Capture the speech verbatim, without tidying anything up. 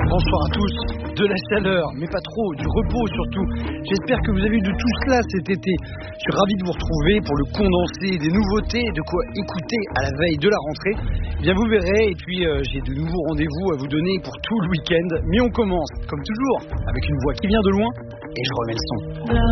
Bonsoir à tous, de la chaleur, mais pas trop, du repos surtout. J'espère que vous avez eu de tout cela cet été. Je suis ravi de vous retrouver pour le condensé des nouveautés, de quoi écouter à la veille de la rentrée. Eh bien vous verrez, et puis euh, j'ai de nouveaux rendez-vous à vous donner pour tout le week-end. Mais on commence, comme toujours, avec une voix qui vient de loin, et je remets le son.